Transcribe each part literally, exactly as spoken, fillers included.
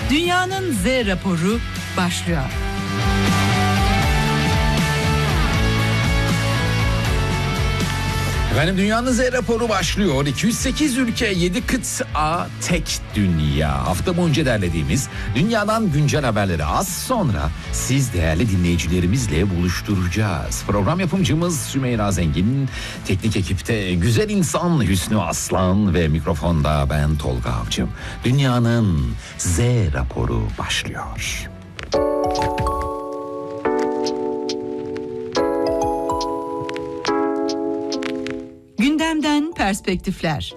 Dünyanın Z raporu başlıyor. Efendim Dünyanın Z raporu başlıyor. iki yüz sekiz ülke, yedi kıta, tek dünya. Hafta boyunca derlediğimiz dünyadan güncel haberleri az sonra siz değerli dinleyicilerimizle buluşturacağız. Program yapımcımız Sümeyra Zengin, teknik ekipte güzel insan Hüsnü Aslan ve mikrofonda ben Tolga Avcım. Dünyanın Z raporu başlıyor. Gündemden perspektifler.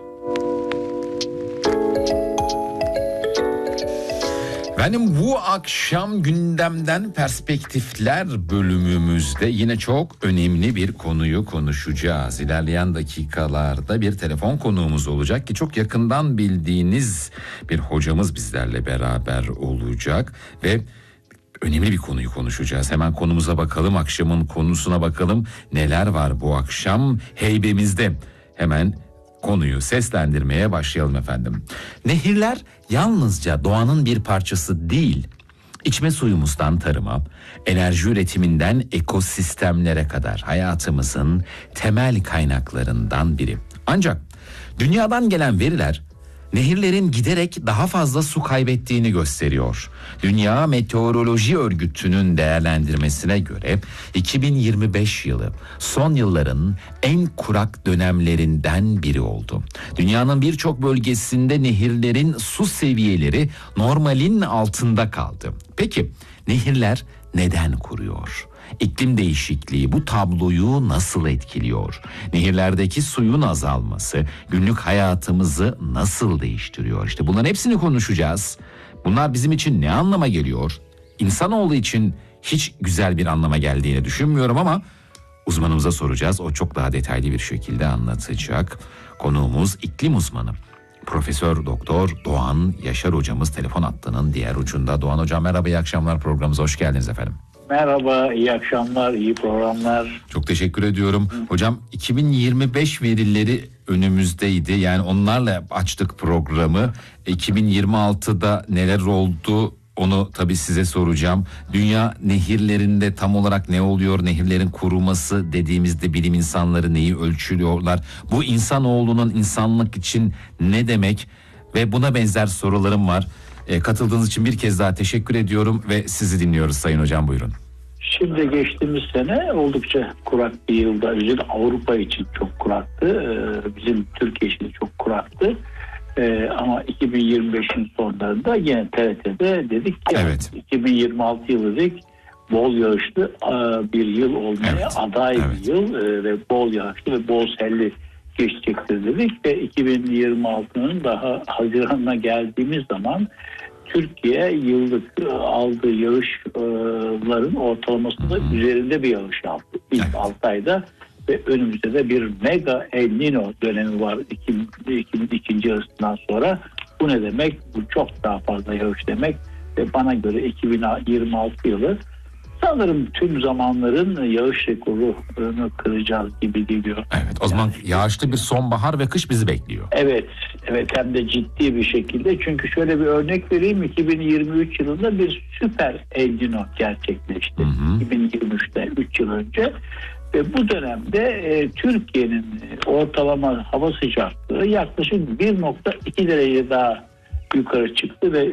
Benim bu akşam gündemden perspektifler bölümümüzde yine çok önemli bir konuyu konuşacağız. İlerleyen dakikalarda bir telefon konuğumuz olacak ki çok yakından bildiğiniz bir hocamız bizlerle beraber olacak ve önemli bir konuyu konuşacağız. Hemen konumuza bakalım, akşamın konusuna bakalım. Neler var bu akşam heybemizde? Hemen konuyu seslendirmeye başlayalım efendim. Nehirler yalnızca doğanın bir parçası değil, içme suyumuzdan tarıma, enerji üretiminden ekosistemlere kadar hayatımızın temel kaynaklarından biri. Ancak dünyadan gelen veriler nehirlerin giderek daha fazla su kaybettiğini gösteriyor. Dünya Meteoroloji Örgütü'nün değerlendirmesine göre iki bin yirmi beş yılı son yılların en kurak dönemlerinden biri oldu. Dünyanın birçok bölgesinde nehirlerin su seviyeleri normalin altında kaldı. Peki nehirler neden kuruyor? İklim değişikliği bu tabloyu nasıl etkiliyor? Nehirlerdeki suyun azalması günlük hayatımızı nasıl değiştiriyor? İşte bunların hepsini konuşacağız. Bunlar bizim için ne anlama geliyor? İnsanoğlu için hiç güzel bir anlama geldiğini düşünmüyorum ama uzmanımıza soracağız. O çok daha detaylı bir şekilde anlatacak. Konuğumuz iklim uzmanı Profesör Doktor Doğan Yaşar hocamız telefon hattının diğer ucunda. Doğan hocam merhaba, iyi akşamlar, programımıza hoş geldiniz efendim. Merhaba, iyi akşamlar, iyi programlar. Çok teşekkür ediyorum. Hocam iki bin yirmi beş verileri önümüzdeydi. Yani onlarla açtık programı. iki bin yirmi altıda neler oldu onu tabii size soracağım. Dünya nehirlerinde tam olarak ne oluyor? Nehirlerin kuruması dediğimizde bilim insanları neyi ölçülüyorlar? Bu insanoğlunun insanlık için ne demek? Ve buna benzer sorularım var. E, katıldığınız için bir kez daha teşekkür ediyorum ve sizi dinliyoruz Sayın Hocam, buyurun. Şimdi geçtiğimiz sene oldukça kurak bir yılda, özellikle Avrupa için çok kuraktı. Ee, bizim Türkiye için çok kuraktı. Ee, ama iki bin yirmi beşin sonlarında yine T R T'de dedik ki evet. iki bin yirmi altı yılı dedik, bol yağışlı bir yıl olmaya evet. aday evet. bir yıl e, ve bol yağışlı ve bol selli geçecektir dedik ve iki bin yirmi altının daha Haziran'ına geldiğimiz zaman Türkiye yıllık aldığı yağışların ortalamasında hmm. üzerinde bir yağış aldı. İlk evet. altı ayda ve önümüzde de bir mega El Niño dönemi var iki bin ikinci yarısından sonra. Bu ne demek? Bu çok daha fazla yağış demek ve bana göre iki bin yirmi altı yılı sanırım tüm zamanların yağış rekorunu kıracağız gibi geliyor. Evet, o zaman yani, yağışlı bir sonbahar ve kış bizi bekliyor. Evet, evet hem de ciddi bir şekilde. Çünkü şöyle bir örnek vereyim. iki bin yirmi üç yılında bir süper El Niño gerçekleşti. Hı hı. iki bin yirmi üçte üç yıl önce. Ve bu dönemde e, Türkiye'nin ortalama hava sıcaklığı yaklaşık bir nokta iki derece daha yukarı çıktı ve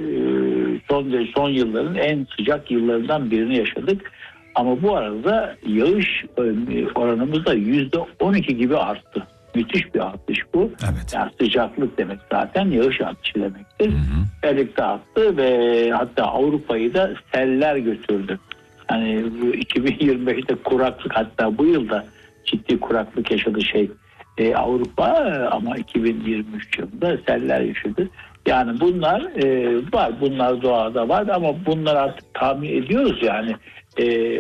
son son yılların en sıcak yıllarından birini yaşadık. Ama bu arada yağış oranımız da yüzde on iki gibi arttı. Müthiş bir artış bu. Evet. Yani sıcaklık demek zaten yağış artışı demektir. Birlikte arttı ve hatta Avrupa'yı da seller götürdü. Yani bu iki bin yirmi beşte kuraklık, hatta bu yılda ciddi kuraklık yaşadı şey e, Avrupa ama iki bin yirmi üç yılında seller yaşadı. Yani bunlar e, var, bunlar doğada var ama bunlar artık tahmin ediyoruz yani. E,